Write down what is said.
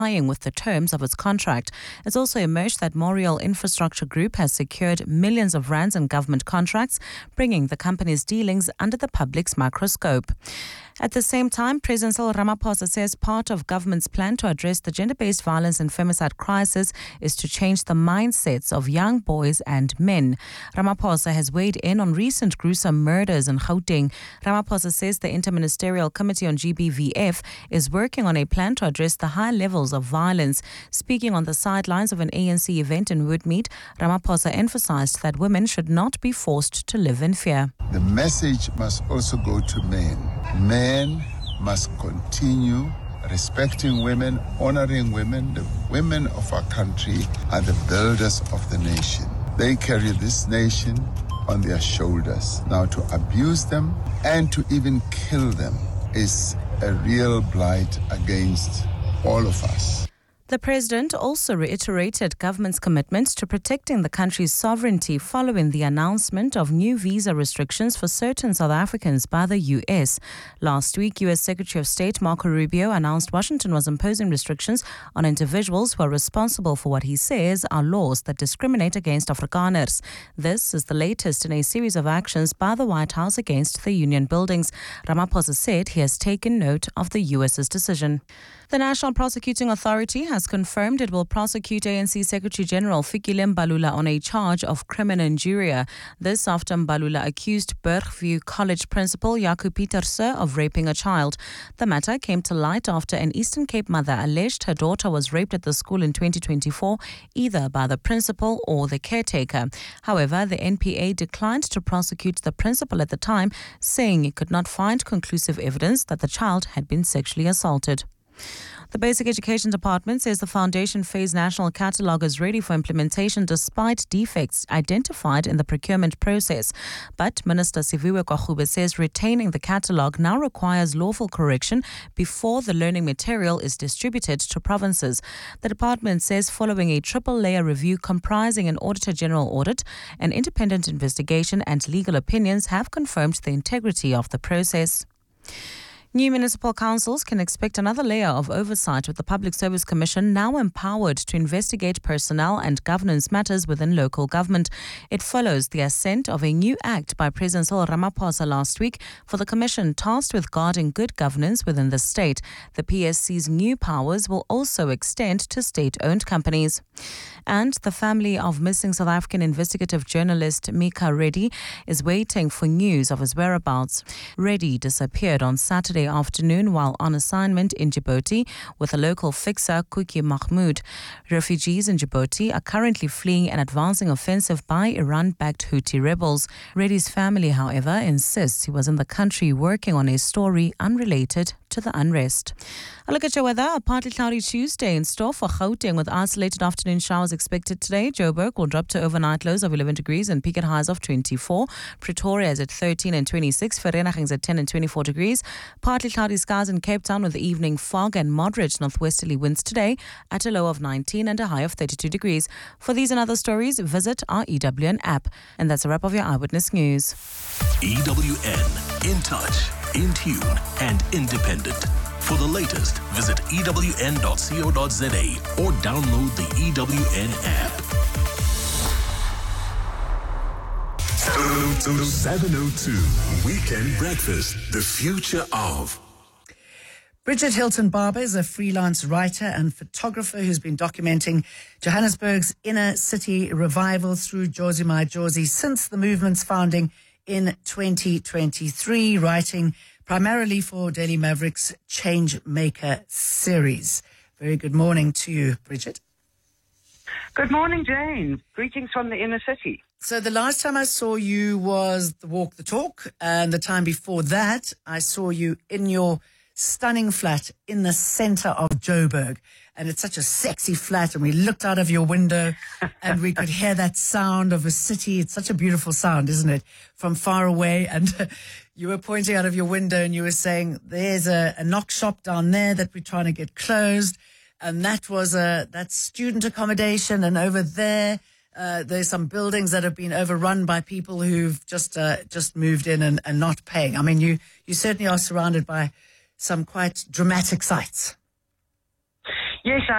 complying with the terms of its contract. It's also emerged that Moriel Infrastructure Group has secured millions of rands in government contracts, bringing the company's dealings under the public's microscope. At the same time, President Cyril Ramaphosa says part of government's plan to address the gender-based violence and femicide crisis is to change the mindsets of young boys and men. Ramaphosa has weighed in on recent gruesome murders in Gauteng. Ramaphosa says the Interministerial Committee on GBVF is working on a plan to address the high levels of violence. Speaking on the sidelines of an ANC event in Woodmead, Ramaphosa emphasized that women should not be forced to live in fear. The message must also go to men. Men must continue respecting women, honoring women. The women of our country are the builders of the nation. They carry this nation on their shoulders. Now, to abuse them and to even kill them is a real blight against all of us. The president also reiterated government's commitment to protecting the country's sovereignty following the announcement of new visa restrictions for certain South Africans by the U.S. Last week, U.S. Secretary of State Marco Rubio announced Washington was imposing restrictions on individuals who are responsible for what he says are laws that discriminate against Afrikaners. This is the latest in a series of actions by the White House against the union buildings. Ramaphosa said he has taken note of the U.S.'s decision. The National Prosecuting Authority has confirmed it will prosecute ANC Secretary General Fikile Mbalula on a charge of criminal injuria. This after Mbalula accused Bergview College principal Jaco Pieterse of raping a child. The matter came to light after an Eastern Cape mother alleged her daughter was raped at the school in 2024, either by the principal or the caretaker. However, the NPA declined to prosecute the principal at the time, saying it could not find conclusive evidence that the child had been sexually assaulted. The Basic Education Department says the Foundation Phase National Catalogue is ready for implementation despite defects identified in the procurement process. But Minister Siviwe Kwagube says retaining the catalogue now requires lawful correction before the learning material is distributed to provinces. The department says following a triple-layer review comprising an Auditor General audit, an independent investigation and legal opinions have confirmed the integrity of the process. New municipal councils can expect another layer of oversight with the Public Service Commission now empowered to investigate personnel and governance matters within local government. It follows the assent of a new act by President Cyril Ramaphosa last week for the Commission tasked with guarding good governance within the state. The PSC's new powers will also extend to state-owned companies. And the family of missing South African investigative journalist Mika Reddy is waiting for news of his whereabouts. Reddy disappeared on Saturday afternoon while on assignment in Djibouti with a local fixer, Kuki Mahmoud. Refugees in Djibouti are currently fleeing an advancing offensive by Iran-backed Houthi rebels. Reddy's family, however, insists he was in the country working on a story unrelated to the unrest. A look at your weather. A partly cloudy Tuesday in store for Gauteng with isolated afternoon showers expected today. Joburg will drop to overnight lows of 11 degrees and peak at highs of 24. Pretoria is at 13 and 26. Vereeniging is at 10 and 24 degrees. Partly cloudy skies in Cape Town with evening fog and moderate northwesterly winds today at a low of 19 and a high of 32 degrees. For these and other stories, visit our EWN app. And that's a wrap of your Eyewitness News. EWN, in touch, in tune and independent. For the latest, visit ewn.co.za or download the EWN app. 702 Weekend Breakfast, the future of. Bridget Hilton Barber is a freelance writer and photographer who's been documenting Johannesburg's inner city revival through Jozi My Jozi since the movement's founding in 2023, writing primarily for Daily Maverick's Changemaker series. Very good morning to you, Bridget. Good morning, Jane. Greetings from the inner city. So the last time I saw you was the Walk the Talk, and the time before that, I saw you in your stunning flat in the center of Joburg. And it's such a sexy flat, and we looked out of your window and we could hear that sound of a city. It's such a beautiful sound, isn't it? From far away. And you were pointing out of your window and you were saying, there's a knock shop down there that we're trying to get closed. And that was that's student accommodation. And over there, there's some buildings that have been overrun by people who've just moved in and not paying. I mean, you certainly are surrounded by some quite dramatic sights. Yes,